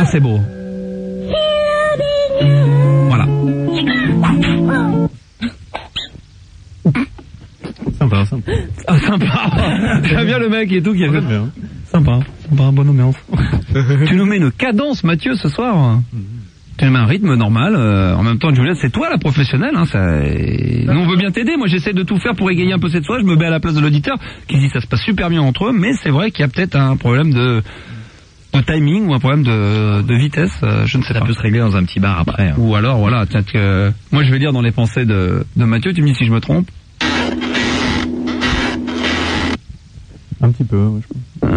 c'est beau. Voilà. Sympa. Ah, sympa. J'aime bien le mec et tout qui a fait. Sympa, bonne ambiance. Tu nous mets une cadence, Mathieu, ce soir. Tu nous mets un rythme normal. En même temps, Juliette, c'est toi la professionnelle. Hein, nous, on veut bien t'aider. Moi, j'essaie de tout faire pour égayer un peu cette soirée. Je me mets à la place de l'auditeur qui dit ça se passe super bien entre eux, mais c'est vrai qu'il y a peut-être un problème de timing ou un problème de vitesse. Je ne sais pas. Ça peut se régler dans un petit bar après. Hein. Ou alors, voilà, peut-être que moi, je vais lire dans les pensées de Mathieu. Tu me dis si je me trompe. Un petit peu, ouais, je pense.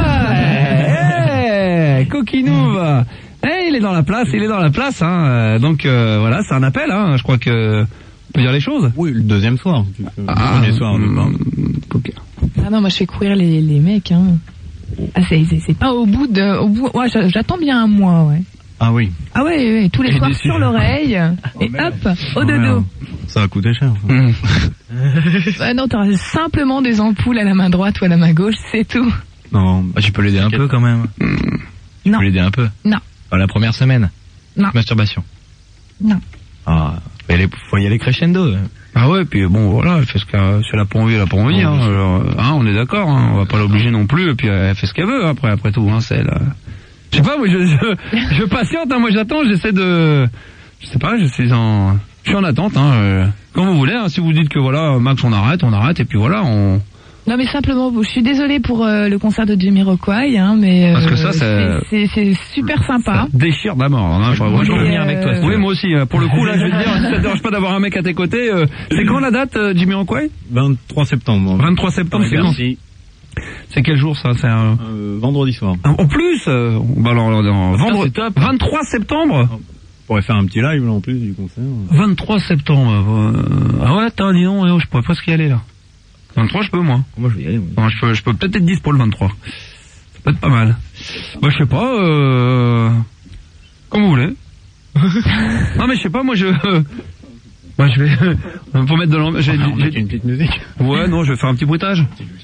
Coquinouve. Il est dans la place, hein. Donc voilà, c'est un appel, hein. Je crois que on peut dire les choses. Oui, le deuxième soir. Le premier soir, on ne okay. Ah non, moi je fais courir les mecs, hein. Ah c'est pas au bout. Ouais, j'attends bien un mois, ouais. Ah oui. Ah ouais, tous les soirs sur l'oreille et hop, au dodo. Ça va coûter cher. Non, t'auras simplement des ampoules à la main droite ou à la main gauche, c'est tout. Non, tu peux l'aider un peu quand même. Tu peux l'aider un peu. Non. La première semaine. Non. Masturbation. Non. Ah, faut y aller crescendo. Ah ouais, puis bon, voilà, elle fait si elle a pas envie, elle a pas envie, hein. Alors, on est d'accord, hein. On va pas l'obliger non plus, et puis elle fait ce qu'elle veut, après tout, hein, c'est elle. Je sais pas, moi, je patiente, hein, moi j'attends, j'essaie de, je sais pas, je suis en attente, hein, quand vous voulez, hein, si vous dites que voilà, Max, on arrête, et puis voilà, Non mais simplement, je suis désolée pour le concert de Jamiroquai, hein, mais parce que ça, c'est super sympa. Ça déchire de la mort. Hein, moi, je veux venir avec toi. Oui, moi aussi. Pour le coup, là, je vais te dire, si ça te dérange pas d'avoir un mec à tes côtés, c'est quand la date, Jamiroquai ? 23 septembre. 23 septembre, c'est quand ? C'est quel jour ça ? C'est un vendredi soir. En plus, vendredi. 23 septembre. On pourrait faire un petit live là en plus du concert. 23 septembre. Ah ouais, attends, dis donc, je pourrais presque y aller là. 23, je peux, moi. Moi, je vais y aller. Oui. Enfin, je peux peut-être être 10 pour le 23. Ça peut être pas mal. Bah, je sais pas, comme vous voulez. Non, mais je sais pas, moi, je vais, pour mettre de l'ambiance, j'ai une petite musique. Ouais, non, je vais faire un petit bruitage.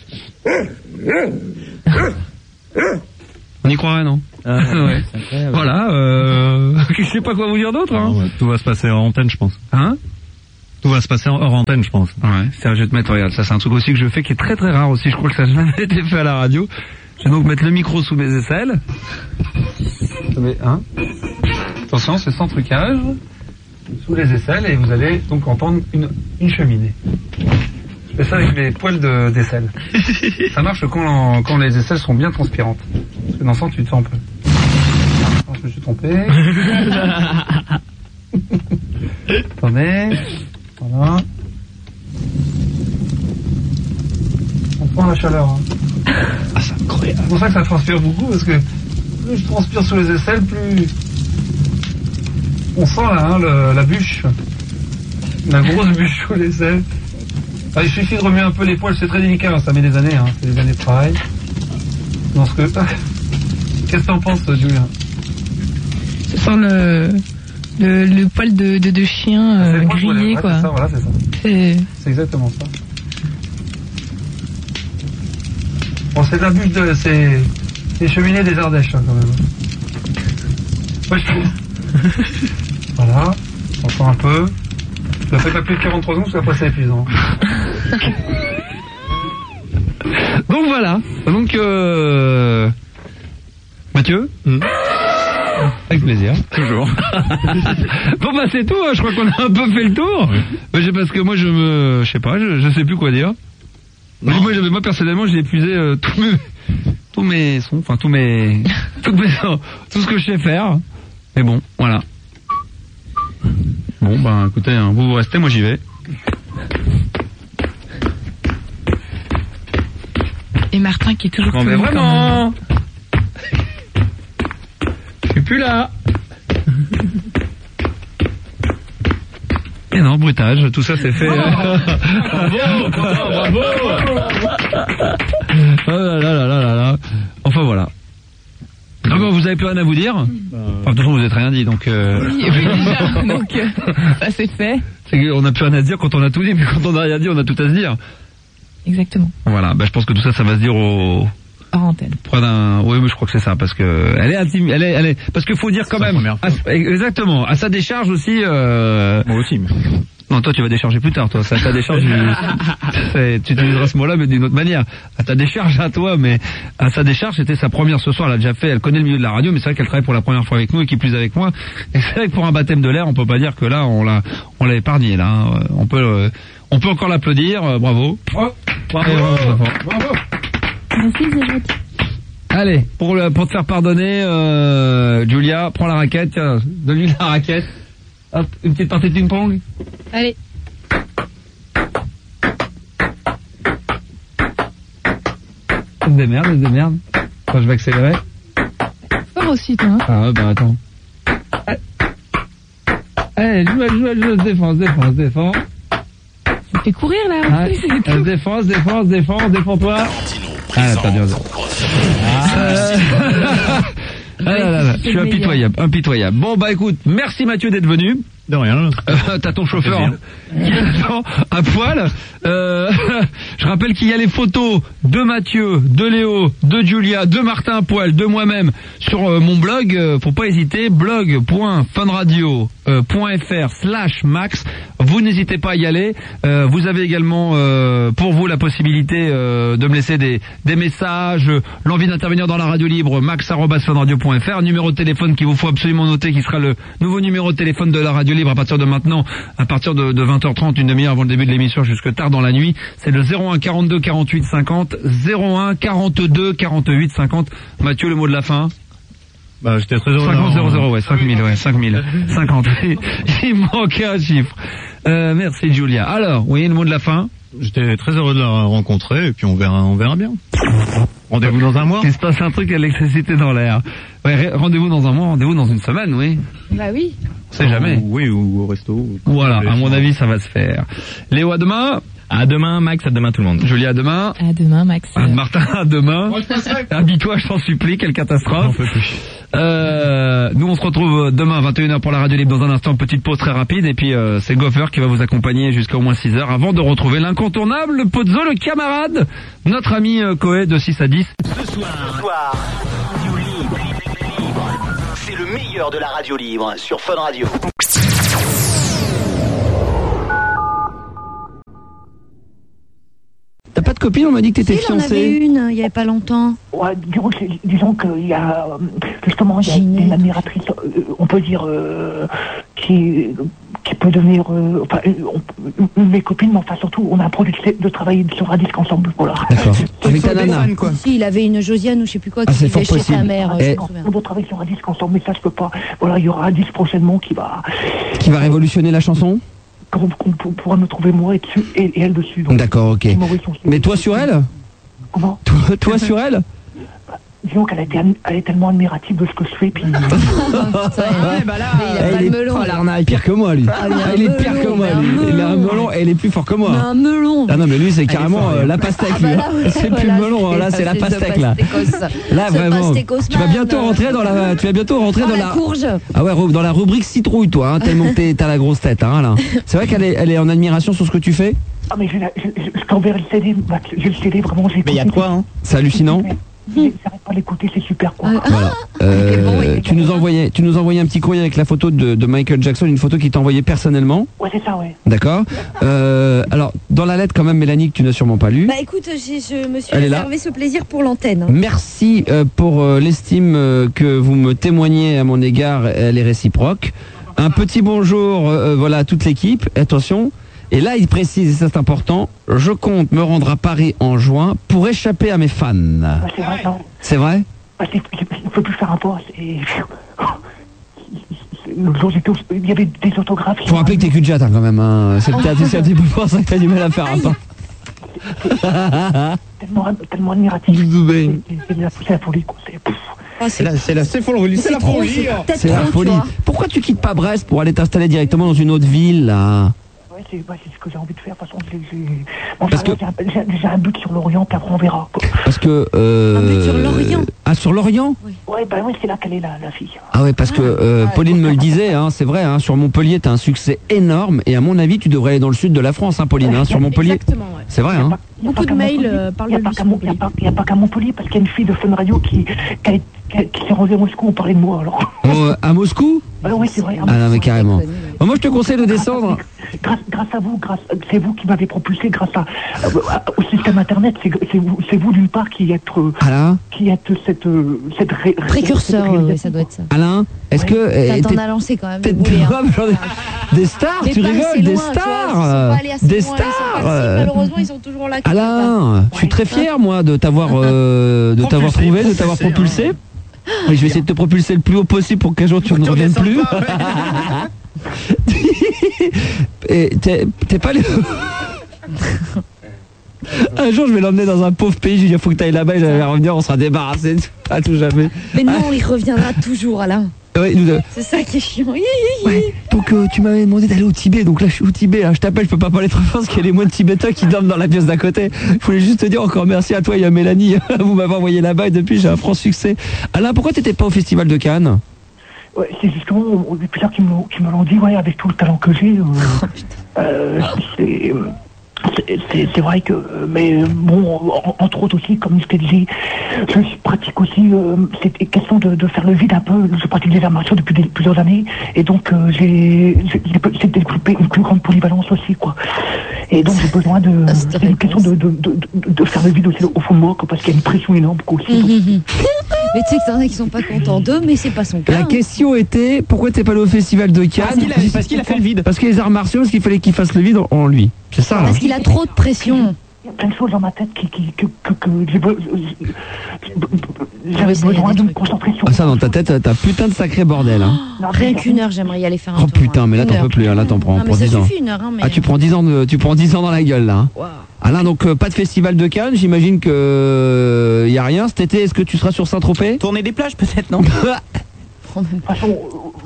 On y croirait, non? Ouais. Voilà, je sais pas quoi vous dire d'autre, hein. Ouais, tout va se passer hors antenne, je pense. Hein? Tout va se passer hors antenne, je pense. Ouais, je vais te mettre, regarde, ça c'est un truc aussi que je fais qui est très très rare aussi, je crois que ça n'a jamais été fait à la radio. Je vais donc mettre le micro sous mes aisselles. Attention, c'est sans trucage. Sous les aisselles et vous allez donc entendre une cheminée. Je fais ça avec mes poils d'aisselle. Ça marche quand les aisselles sont bien transpirantes. Parce que dans le sang, tu te sens un peu. Alors, je me suis trompé. Attendez. Voilà. On prend la chaleur. Hein. Ah, c'est incroyable. C'est pour ça que ça transpire beaucoup, parce que plus je transpire sous les aisselles, plus on sent là, hein, la bûche. La grosse bûche sous les aisselles. Ah, il suffit de remuer un peu les poils, c'est très délicat, hein, ça met des années, hein, c'est des années de travail. Dans ce que... Qu'est-ce que t'en penses, Julien? Ce sent le poil de chien grillé, quoi. C'est ça, voilà, c'est ça. C'est exactement ça. Bon, c'est de la bûche c'est les cheminées des Ardèches, hein, quand même. Ouais, je trouve. Voilà, on sent un peu. Ça fait pas plus de 43 secondes, parce qu'après c'est épuisant. Donc voilà. Donc Mathieu. Avec plaisir. Toujours. Bon bah c'est tout, hein. Je crois qu'on a un peu fait le tour. Oui. Mais parce que moi je sais pas, je sais plus quoi dire. Moi personnellement j'ai épuisé tous mes sons, enfin tout ce que je sais faire. Mais bon, voilà. Bon bah écoutez, hein, vous restez, moi j'y vais. Et Martin qui est toujours non mais vraiment. Je suis plus là. Et non, bruitage, tout ça c'est fait. Bravo. Oh là. Enfin voilà. Ah bon, vous avez plus rien à vous dire? Enfin, de toute façon, vous n'avez rien dit, donc... Oui, déjà, donc ça c'est fait. C'est qu'on n'a plus rien à se dire quand on a tout dit, mais quand on n'a rien dit, on a tout à se dire. Exactement. Voilà, bah, je pense que tout ça, ça va se dire hors antenne. Oui, mais je crois que c'est ça, parce que elle est intime, elle est, parce qu'il faut dire quand même, exactement, à sa décharge aussi. Moi aussi. Mais... Non, toi tu vas décharger plus tard, toi. Ça, ta décharge, tu utiliseras ce mot-là, mais d'une autre manière. À ta décharge à toi, mais à sa décharge, c'était sa première ce soir. Elle a déjà fait, elle connaît le milieu de la radio, mais c'est vrai qu'elle travaille pour la première fois avec nous et qui plus avec moi. Et c'est vrai que pour un baptême de l'air, on peut pas dire que là, on l'a épargné là. Hein. On peut encore l'applaudir. Bravo. Bravo. Merci, c'est gentil. Allez, pour te faire pardonner, Julia, prends la raquette. Tiens, donne-lui la raquette. Hop, une petite partie de ping-pong. Allez. Elle se démerde. Enfin, je vais accélérer. Fort aussi, toi. Hein. Ah ouais, bah attends. Allez, joue, défends. Ça fait courir, là. Ah, défends-toi. Ah, t'as bien raison. Là. Je suis impitoyable. Bon, bah écoute, merci Mathieu d'être venu. De rien. T'as ton chauffeur qui attend à poil. Je rappelle qu'il y a les photos de Mathieu, de Léo, de Julia, de Martin à poil, de moi-même sur mon blog. Faut pas hésiter, blog.funradio.fr/max. Vous n'hésitez pas à y aller. Vous avez également pour vous la possibilité de me laisser des messages, l'envie d'intervenir dans la radio libre, max@funradio.fr, numéro de téléphone qu'il vous faut absolument noter, qui sera le nouveau numéro de téléphone de la radio libre à partir de maintenant, à partir de 20h30, une demi-heure avant le début de l'émission jusque tard dans la nuit. C'est le 01 42 48 50, 01 42 48 50. Mathieu, le mot de la fin. Bah, j'étais très heureux. 50 00, ouais, 5000, ouais, 5000, 50. Il manquait un chiffre. Merci Julia. Alors, oui, le mot de la fin. J'étais très heureux de la rencontrer et puis on verra bien. Rendez-vous dans un mois. Il se passe un truc à l'électricité dans l'air. Ouais, rendez-vous dans un mois, rendez-vous dans une semaine, oui. Bah oui. On sait jamais. Oui, ou au resto. Voilà, à mon avis, ça va se faire. Léo, à demain. À demain, Max, à demain tout le monde. Julia, à demain. À demain, Max. Martin, à demain. Habille-toi, je t'en supplie, quelle catastrophe. Nous, on se retrouve demain à 21h pour la radio libre. Dans un instant, petite pause très rapide. Et puis, c'est Goffer qui va vous accompagner jusqu'à au moins 6h avant de retrouver l'incontournable, le Pozzo, le camarade, notre ami Coé de 6 à 10. Ce soir, Radio Libre. C'est le meilleur de la radio libre sur Fun Radio. T'as pas de copine? On m'a dit que t'étais fiancée. Il y en avait une, il y avait pas longtemps. Ouais, disons qu'il y a justement il y a une admiratrice, on peut dire qui peut devenir mes copines, mais enfin surtout on a un projet de travailler sur un disque ensemble. Voilà. D'accord. Avec ta nana, quoi. Si, il avait une Josiane ou je sais plus quoi qui vivait chez sa mère. On doit travailler sur un disque ensemble, mais ça je peux pas. Voilà, il y aura un disque prochainement qui va révolutionner la chanson. Qu'on pourra me trouver moi et elle dessus. D'accord, ok. Mais toi sur elle? Comment? Toi sur elle? Disons qu'elle est tellement admirative de ce que je fais. Puis... il a pas le melon. Il est pire que moi, lui. Il est pire que moi, lui. Il a un melon et il est plus fort que moi. Un melon. Ah non, mais lui, c'est carrément la pastèque, lui. C'est plus le melon, là, c'est la pastèque, là. Là, vraiment. Tu vas bientôt rentrer dans la courge. Ah ouais, dans la rubrique citrouille, toi, tellement que t'as la grosse tête, hein, là. C'est vrai qu'elle est en admiration sur ce que tu fais? Ah, mais je t'enverrai le CD, Max. J'ai le CD, vraiment, j'ai. Mais il y a de quoi, hein? C'est hallucinant. J'arrête pas de l'écouter, c'est super quoi. Voilà. Tu nous envoyais un petit courrier avec la photo de Michael Jackson, une photo qu'il t'a envoyée personnellement. Ouais, c'est ça, ouais. D'accord. Alors, dans la lettre quand même, Mélanie, que tu n'as sûrement pas lue. Bah écoute, je me suis réservé ce plaisir pour l'antenne. Merci pour l'estime que vous me témoignez à mon égard, elle est réciproque. Un petit bonjour, voilà, à toute l'équipe. Attention. Et là, il précise, et ça c'est important, je compte me rendre à Paris en juin pour échapper à mes fans. Bah, c'est vrai, non. C'est vrai? Bah, je ne peux plus faire un poste. L'autre jour, il y avait des autographes. Faut rappeler que t'es cul-de-jatte hein, quand même. Hein. C'est un petit peu pour ça que t'as du mal à faire un pas. Tellement admiratif. C'est la folie, quoi. C'est la folie. C'est la folie. Pourquoi tu quittes pas Brest pour aller t'installer directement dans une autre ville, là? Ouais, c'est ce que j'ai envie de faire. De toute façon, j'ai un but sur l'Orient, puis après on verra. Parce que un but sur l'Orient. Ah, sur l'Orient? Oui. Ouais, bah oui, c'est là qu'elle est la fille. Ah ouais, parce que Pauline me le disait, hein, c'est vrai, hein, sur Montpellier, t'as un succès énorme, et à mon avis, tu devrais aller dans le sud de la France, hein, Pauline, hein, sur Montpellier. Exactement, ouais. C'est vrai, hein. Beaucoup de mails parlent de lui. Il n'y a pas qu'à Montpellier, parce qu'il y a une fille de Fun Radio qui s'est rendue à Moscou, on parlait de moi alors. À Moscou? Oui, c'est vrai. Ah non, mais carrément. Bon, moi, je te conseille de descendre. Grâce à vous, c'est vous qui m'avez propulsé grâce au système Internet. C'est vous d'une part qui êtes cette précurseur, ça doit être ça. Alain, est-ce que t'en as lancé quand même. Des stars, tu rigoles, des stars, des stars. Malheureusement, ils sont toujours là. Alain, je suis très fier moi de t'avoir trouvé, de t'avoir propulsé. Et je vais essayer de te propulser le plus haut possible pour qu'un jour tu ne reviennes plus. T'es pas Un jour je vais l'emmener dans un pauvre pays, je lui dis faut que t'ailles là-bas et j'allais revenir, on sera débarrassé à tout jamais. Mais non, il reviendra toujours, Alain. Ouais, nous deux. C'est ça qui est chiant. Ouais. Donc tu m'avais demandé d'aller au Tibet, donc là je suis au Tibet, hein. Je t'appelle, je peux pas parler trop fort parce qu'il y a les moines tibétains qui dorment dans la pièce d'à côté. Je voulais juste te dire encore merci à toi et à Mélanie, vous m'avez envoyé là-bas et depuis j'ai un franc succès. Alain, pourquoi t'étais pas au Festival de Cannes? Ouais, c'est justement plusieurs qui me l'ont dit, ouais, avec tout le talent que j'ai, c'est vrai que, mais bon, entre autres aussi, comme je t'ai dit, je pratique aussi, c'est question de faire le vide un peu, je pratique les arts martiaux depuis plusieurs années, et donc j'ai développé une plus grande polyvalence aussi, quoi. Et donc j'ai besoin c'est une question de faire le vide aussi au fond de moi, quoi, parce qu'il y a une pression énorme, quoi, aussi. Mais tu sais que t'en as qui sont pas contents d'eux, mais c'est pas son cas. La question était, pourquoi t'es pas allé au Festival de Cannes? Parce qu'il a fait le vide. Parce que les arts martiaux, parce qu'il fallait qu'il fasse le vide en lui. C'est ça. Parce qu'il a trop de pression. Il y a plein de choses dans ma tête que j'avais besoin de me concentrer sur. Ah, ça, dans ta tête, t'as putain de sacré bordel. Hein. Rien qu'une heure, j'aimerais y aller faire un tour. Oh putain, mais là t'en peux plus, là t'en prends. Non, mais ça suffit une heure. Hein, mais... Ah, tu prends 10 ans dans la gueule là. Wow. Alain, donc pas de Festival de Cannes, j'imagine que y a rien. Cet été, est-ce que tu seras sur Saint-Tropez? Tourner des plages peut-être, non? De toute façon,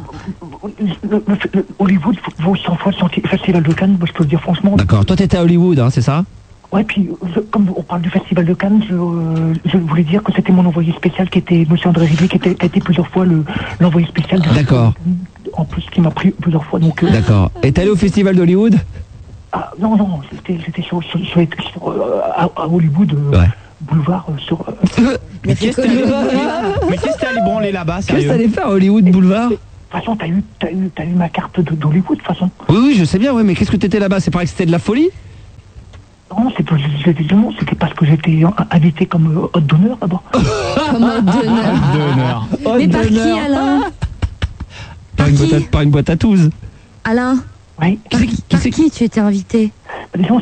Hollywood vaut 100 fois le Festival de Cannes, moi je peux le dire franchement. D'accord, toi t'étais à Hollywood, hein, c'est ça? Ouais, puis comme on parle du Festival de Cannes, je voulais dire que c'était mon envoyé spécial qui était Monsieur André Riblé, qui a été plusieurs fois l'envoyé spécial. D'accord. En plus, qui m'a pris plusieurs fois. Donc. D'accord. Et t'es allé au Festival d'Hollywood? Ah non, j'étais à Hollywood. Ouais. Boulevard sur. Mais qu'est-ce que t'es allé branler là-bas, sérieux? Qu'est-ce que t'allais faire à Hollywood Boulevard? De toute façon, t'as eu ma carte d'Hollywood, de toute façon. Oui, je sais bien, ouais, mais qu'est-ce que t'étais là-bas? C'est pareil que c'était de la folie? Non, c'était parce que j'étais invité comme hôte d'honneur d'abord. Comme hôte d'honneur. Mais par qui, Alain? Par une boîte à touze. Alain? Oui. Par qui tu étais invité? Disons,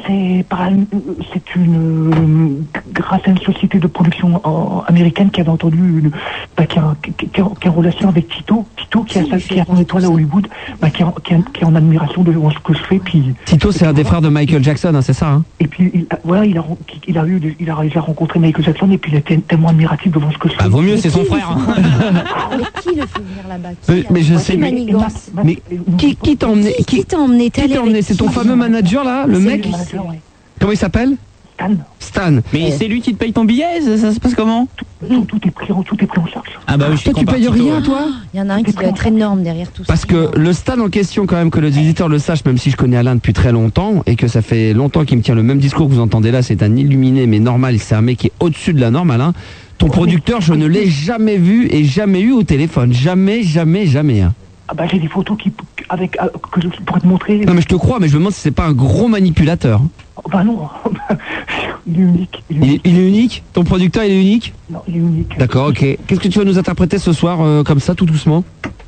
grâce à une société de production américaine qui avait entendu qui est en relation avec Tito qui a son étoile à Hollywood, qui est en admiration de ce que je fais. Puis Tito, c'est un des frères de Michael Jackson, hein, c'est ça, hein? Et puis il a déjà rencontré Michael Jackson et puis il était tellement admiratif devant ce que je fais. Ah, vaut mieux, c'est son frère. Hein. Mais qui le fait venir là-bas? Mais je sais. Mais qui t'a emmené? Qui t'a emmené? C'est ton fameux manager là, le mec? Comment il s'appelle? Stan. Mais c'est lui qui te paye ton billet, ça se passe comment? Tout est pris en charge. Ah bah oui, toi tu payes rien, toi? Il y en a un qui doit être énorme derrière tout ça. Parce que le Stan en question, quand même, que le visiteur le sache, même si je connais Alain depuis très longtemps, et que ça fait longtemps qu'il me tient le même discours que vous entendez là, c'est un illuminé, mais normal, c'est un mec qui est au-dessus de la norme, Alain. Ton producteur, je ne l'ai jamais vu et jamais eu au téléphone. Jamais. Hein. Ah bah j'ai des photos que je pourrais te montrer. Non mais je te crois, mais je me demande si c'est pas un gros manipulateur. Oh bah non, il est unique. Il est unique? Ton producteur il est unique? Non, il est unique. D'accord, ok. Qu'est-ce que tu vas nous interpréter ce soir, comme ça, tout doucement?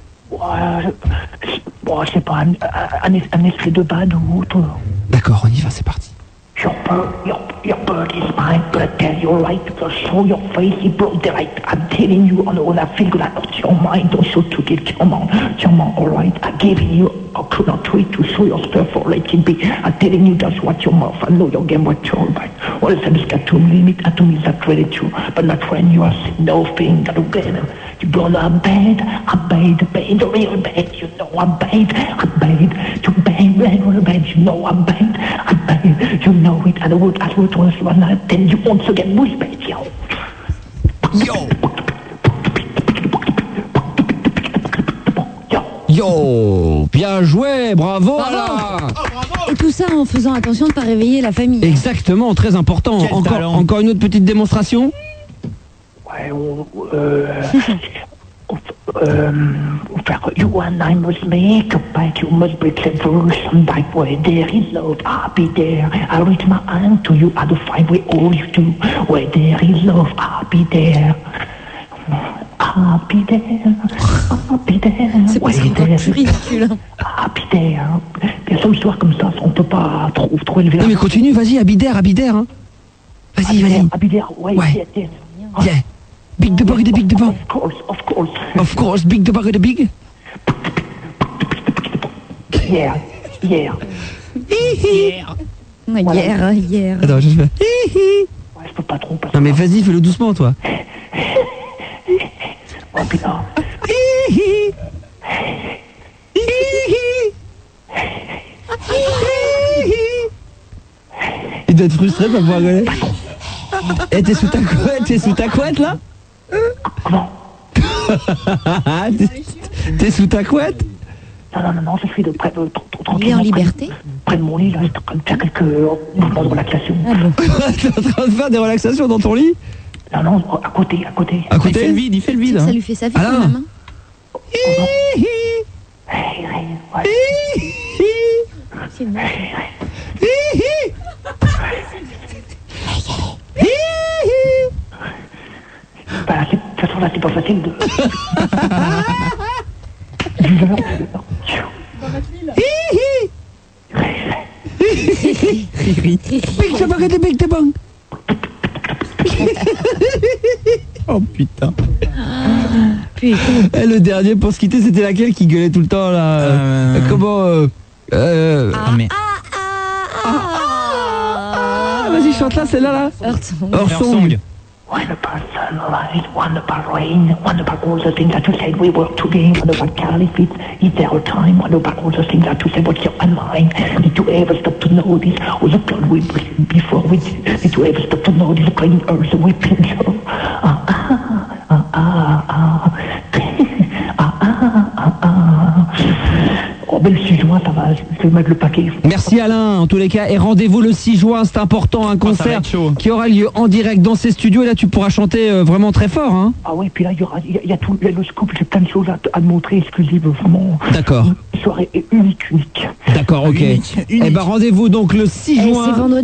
Je sais pas, un extrait de Bad ou autre. D'accord, on y va, c'est parti. Your bird is mine, but I tell you right, just show your face, you broke the right. I'm telling you, on I feel that out your mind, don't show to get your mom, alright. I'm giving you a not tweet to show your stuff or let it be. I'm telling you just watch your mouth, I know your game, what you're right. All of a sudden, it's got to limit, and to me, that's really true. But not when you are no thing, gotta get him. You gonna bad, the real bad, you know I'm bad, too bad, real bad, you know I'm bad, you know it, and I would once one night, then you once again was bad, yo. Yo, bien joué, bravo Alain. Et tout ça en faisant attention de ne pas réveiller la famille. Exactement, très important. Encore une autre petite démonstration. Ouais, faire you and I must make a fight, you must be clever, somebody where there is love, I'll be there. I reach my hand to you, I'll find we all used to. Where there is love, I'll be there. I'll be there, I'll be there. C'est presque encore plus ridicule. I'll be there. Bien sûr, histoire comme ça, on peut pas trop élever. Non mais continue, vas-y, Abider, hein. Vas-y. Abider, ouais. Yeah. Big the bug, the big the bug. Of course, big the bug, the big. Yeah. Hier. Attends, je fais. Ouais, je peux pas trop passer. Non mais vas-y, fais-le doucement, toi. Oh putain. Il doit être frustré de pas pouvoir rigoler. Eh, t'es sous ta couette là? Comment? T'es sous ta couette? Non, je suis de près de... Il est en liberté? Près de mon lit, là, je suis en train de faire quelques mouvements de relaxation. Ah bon. T'es en train de faire des relaxations dans ton lit? Non, à côté. À côté? Il fait le vide. Ça lui fait sa vie quand même. Ouais. C'est moche. Bah, de toute façon, là, c'est pas facile de... Big the bang. Oh putain. Putain. Et le dernier pour se quitter, c'était laquelle qui gueulait tout le temps là? Comment mais... Vas-y, chante là, celle-là là. Earthsong. Wonderful sunlight, wonderful rain, wonderful all the things that you said we were today, wonderful caliphate, is there a time, wonderful all the things that you said what's your mind, did you ever stop to notice all the blood we breathed before we did you ever stop to notice the clean earth we pinch up, Oh ben le 6 juin ça va, je vais mettre le paquet. Merci Alain, en tous les cas, et rendez-vous le 6 juin, c'est important, un concert qui aura lieu en direct dans ces studios, et là tu pourras chanter vraiment très fort, hein. Ah oui, puis là il y a tout, il y a le scoop, j'ai plein de choses à te montrer exclusives, vraiment. D'accord. Une soirée unique. D'accord, ok. Et ben rendez-vous donc le 6 juin.